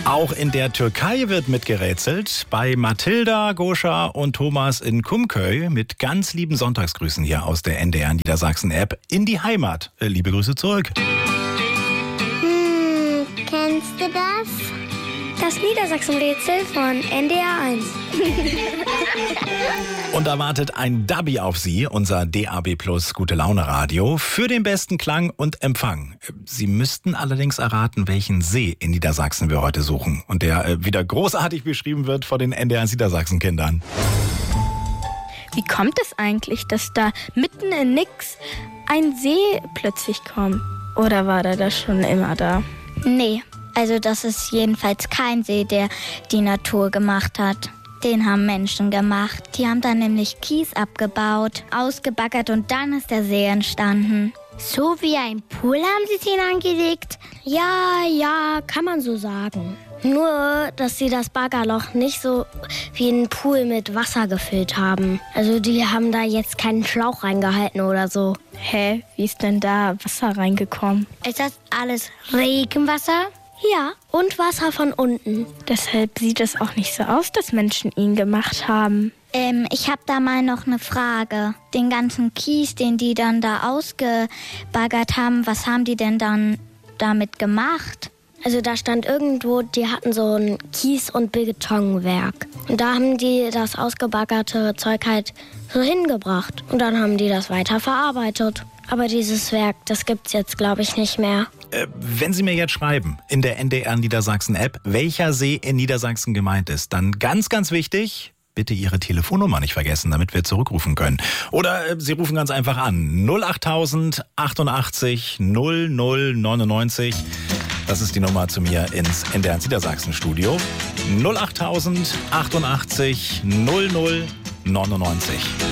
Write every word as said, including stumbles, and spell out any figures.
Auch in der Türkei wird mitgerätselt. Bei Mathilda, Goscha und Thomas in Kumköy mit ganz lieben Sonntagsgrüßen hier aus der N D R Niedersachsen-App in die Heimat. Liebe Grüße zurück. Hm, kennst du das? Das Niedersachsen-Rätsel von N D R eins. Und da wartet ein Dubby auf Sie, unser D A B Plus Gute-Laune-Radio, für den besten Klang und Empfang. Sie müssten allerdings erraten, welchen See in Niedersachsen wir heute suchen und der äh, wieder großartig beschrieben wird von den N D R Niedersachsen-Kindern. Wie kommt es eigentlich, dass da mitten in nix ein See plötzlich kommt? Oder war der da schon immer da? Nee, also das ist jedenfalls kein See, der die Natur gemacht hat. Den haben Menschen gemacht. Die haben dann nämlich Kies abgebaut, ausgebaggert und dann ist der See entstanden. So wie ein Pool haben sie den angelegt? Ja, ja, kann man so sagen. Nur, dass sie das Baggerloch nicht so wie ein Pool mit Wasser gefüllt haben. Also die haben da jetzt keinen Schlauch reingehalten oder so. Hä, wie ist denn da Wasser reingekommen? Ist das alles Regenwasser? Ja, und Wasser von unten. Deshalb sieht es auch nicht so aus, dass Menschen ihn gemacht haben. Ähm, ich habe da mal noch eine Frage. Den ganzen Kies, den die dann da ausgebaggert haben, was haben die denn dann damit gemacht? Also da stand irgendwo, die hatten so ein Kies- und Betonwerk. Und da haben die das ausgebaggerte Zeug halt so hingebracht. Und dann haben die das weiter verarbeitet. Aber dieses Werk, das gibt's jetzt, glaube ich, nicht mehr. Äh, wenn Sie mir jetzt schreiben, in der N D R Niedersachsen-App, welcher See in Niedersachsen gemeint ist, dann ganz, ganz wichtig, bitte Ihre Telefonnummer nicht vergessen, damit wir zurückrufen können. Oder äh, Sie rufen ganz einfach an. null achttausend achtundachtzig null null neunundneunzig. Das ist die Nummer zu mir ins N D R Niedersachsen-Studio. null achttausend achtundachtzig null null neunundneunzig.